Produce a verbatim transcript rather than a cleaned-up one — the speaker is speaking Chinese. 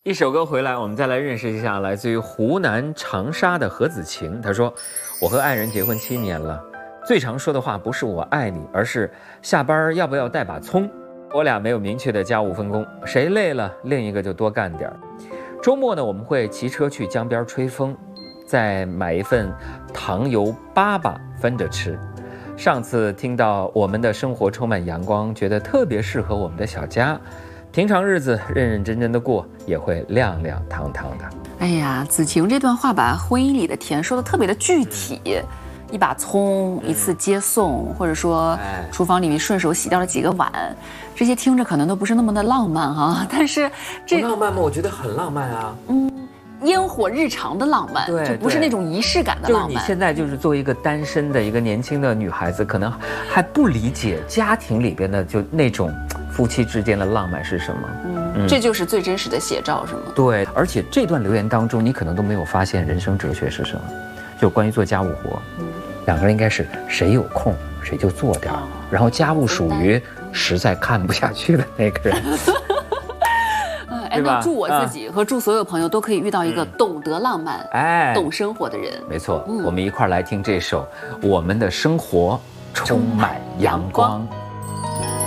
一首歌回来，我们再来认识一下来自于湖南长沙的何子晴。她说：“我和爱人结婚七年了，最常说的话不是我爱你，而是下班要不要带把葱。我俩没有明确的家务分工，谁累了另一个就多干点儿。周末呢，我们会骑车去江边吹风，再买一份糖油粑粑分着吃。上次听到我们的生活充满阳光，觉得特别适合我们的小家。”平常日子认认真真的过，也会亮亮堂堂的。 哎呀，子晴这段话把婚姻里的甜说的特别的具体，一把葱，一次接送，或者说厨房里面顺手洗掉了几个碗，这些听着可能都不是那么的浪漫哈，但是这浪漫吗？我觉得很浪漫啊。 嗯。烟火日常的浪漫， 对， 就不是那种仪式感的浪漫。 就是你现在就是作为一个单身的一个年轻的女孩子，可能还不理解家庭里边的就那种夫妻之间的浪漫是什么。 嗯，嗯这就是最真实的写照，是吗？ 对，而且这段留言当中，你可能都没有发现人生哲学是什么，就关于做家务活，嗯、两个人应该是谁有空谁就做点儿，哦、然后家务属于实在看不下去的那个人。 哎，那祝我自己和祝所有朋友都可以遇到一个懂得浪漫、哎，懂生活的人。 没错，嗯、我们一块儿来听这首《我们的生活充满阳光》。